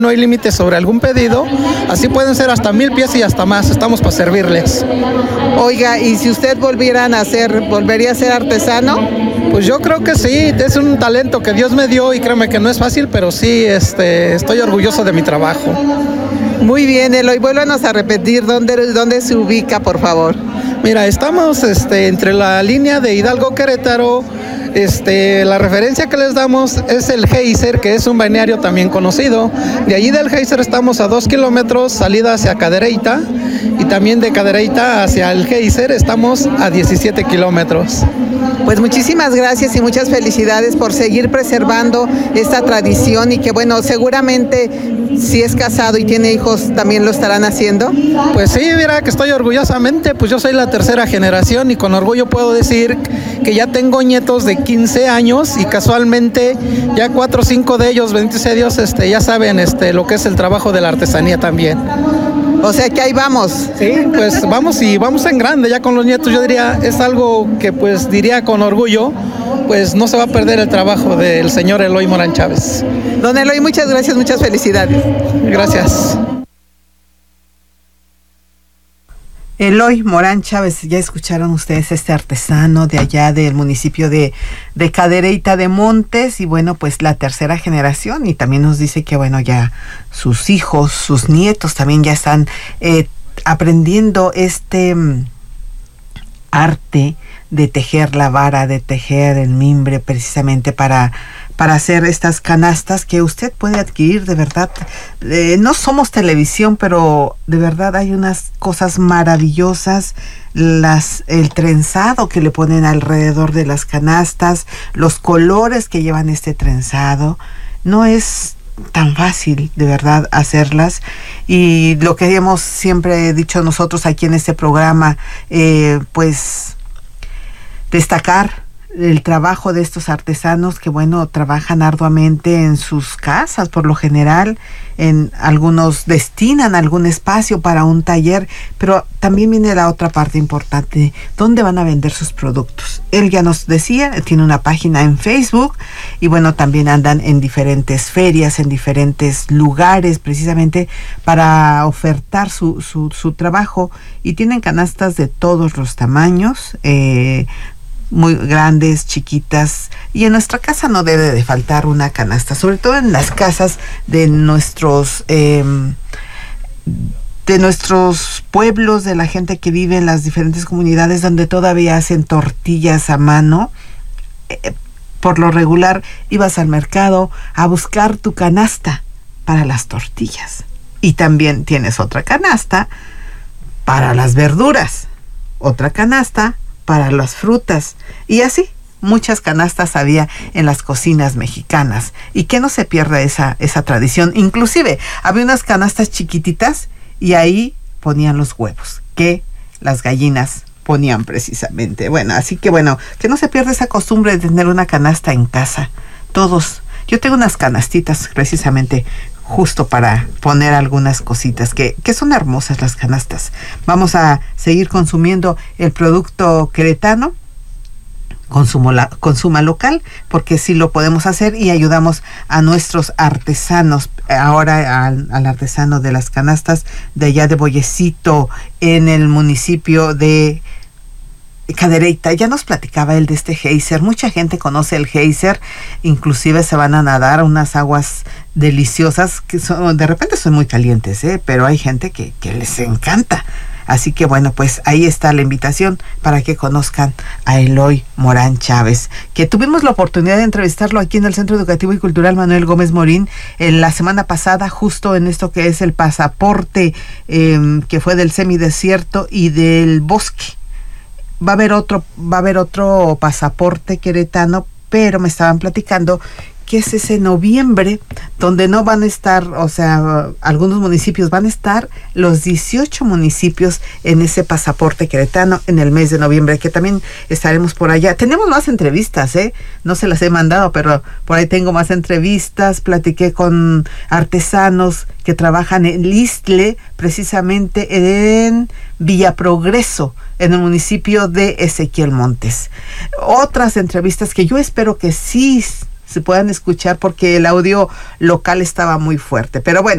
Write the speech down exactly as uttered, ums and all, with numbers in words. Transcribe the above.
No hay límite sobre algún pedido, así pueden ser hasta mil pies y hasta más, estamos para servirles. Oiga, ¿y si usted volviera a ser, volvería a ser artesano? Pues yo creo que sí, es un talento que Dios me dio y créeme que no es fácil, pero sí, este, estoy orgulloso de mi trabajo. Muy bien, Eloy, vuélvanos a repetir dónde, dónde se ubica, por favor. Mira, estamos este, entre la línea de Hidalgo Querétaro. Este, la referencia que les damos es el Geyser, que es un balneario también conocido. De allí del Geyser estamos a dos kilómetros, salida hacia Cadereyta, y también de Cadereyta hacia el Geyser estamos a diecisiete kilómetros. Pues muchísimas gracias y muchas felicidades por seguir preservando esta tradición y que bueno, seguramente si es casado y tiene hijos también lo estarán haciendo. Pues sí, mira que estoy orgullosamente, pues yo soy la tercera generación y con orgullo puedo decir que ya tengo nietos de quince años y casualmente ya cuatro o cinco de ellos, bendito sea Dios, este, ya saben este, lo que es el trabajo de la artesanía también. O sea que ahí vamos. Sí, pues vamos y vamos en grande ya con los nietos. Yo diría, es algo que pues diría con orgullo, pues no se va a perder el trabajo del señor Eloy Morán Chávez. Don Eloy, muchas gracias, muchas felicidades. Gracias. Eloy Morán Chávez, ya escucharon ustedes este artesano de allá del municipio de, de Cadereyta de Montes y bueno, pues la tercera generación y también nos dice que bueno, ya sus hijos, sus nietos también ya están eh, aprendiendo este um, arte de tejer la vara, de tejer el mimbre precisamente para... para hacer estas canastas que usted puede adquirir de verdad. Eh, no somos televisión, pero de verdad hay unas cosas maravillosas, las el trenzado que le ponen alrededor de las canastas, los colores que llevan este trenzado. No es tan fácil de verdad hacerlas y lo que hemos siempre dicho nosotros aquí en este programa, eh, pues destacar el trabajo de estos artesanos que bueno, trabajan arduamente en sus casas por lo general, en algunos destinan algún espacio para un taller, pero también viene la otra parte importante, ¿dónde van a vender sus productos? Él ya nos decía, tiene una página en Facebook y bueno, también andan en diferentes ferias, en diferentes lugares precisamente para ofertar su, su, su trabajo y tienen canastas de todos los tamaños, eh, muy grandes, chiquitas, y en nuestra casa no debe de faltar una canasta, sobre todo en las casas de nuestros eh, de nuestros pueblos, de la gente que vive en las diferentes comunidades donde todavía hacen tortillas a mano. Eh, por lo regular ibas al mercado a buscar tu canasta para las tortillas y también tienes otra canasta para las verduras, otra canasta para las frutas y así muchas canastas había en las cocinas mexicanas y que no se pierda esa, esa tradición. Inclusive había unas canastas chiquititas y ahí ponían los huevos que las gallinas ponían precisamente. Bueno, así que bueno, que no se pierda esa costumbre de tener una canasta en casa. Todos, yo tengo unas canastitas precisamente justo para poner algunas cositas que, que son hermosas las canastas. Vamos a seguir consumiendo el producto queretano, consumo la, consuma local, porque sí lo podemos hacer y ayudamos a nuestros artesanos, ahora al, al artesano de las canastas de allá de Boyecito, en el municipio de Cadereyta. Ya nos platicaba él de este geyser. Mucha gente conoce el geyser, inclusive se van a nadar a unas aguas deliciosas que son, de repente son muy calientes, ¿eh? Pero hay gente que, que les encanta. Así que bueno, pues ahí está la invitación para que conozcan a Eloy Morán Chávez, que tuvimos la oportunidad de entrevistarlo aquí en el Centro Educativo y Cultural Manuel Gómez Morín en la semana pasada, justo en esto que es el pasaporte eh, que fue del semidesierto y del bosque. Va a haber otro, va a haber otro pasaporte queretano, pero me estaban platicando que es ese noviembre, donde no van a estar, o sea, algunos municipios van a estar, los dieciocho municipios en ese pasaporte queretano en el mes de noviembre, que también estaremos por allá. Tenemos más entrevistas, ¿eh? No se las he mandado, pero por ahí tengo más entrevistas. Platiqué con artesanos que trabajan en Listle, precisamente en Villa Progreso, en el municipio de Ezequiel Montes. Otras entrevistas que yo espero que sí se puedan escuchar porque el audio local estaba muy fuerte. Pero bueno.